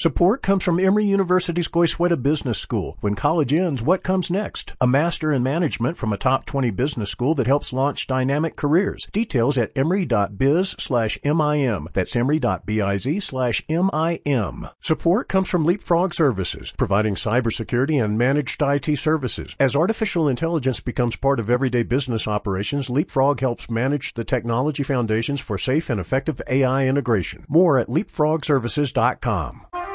Support comes from Emory University's Goizueta Business School. When college ends, what comes next? A master in management from a top 20 business school that helps launch dynamic careers. Details at emory.biz/MIM. That's emory.biz/MIM. Support comes from Leapfrog Services, providing cybersecurity and managed IT services. As artificial intelligence becomes part of everyday business operations, Leapfrog helps manage the technology foundations for safe and effective AI integration. More at leapfrogservices.com.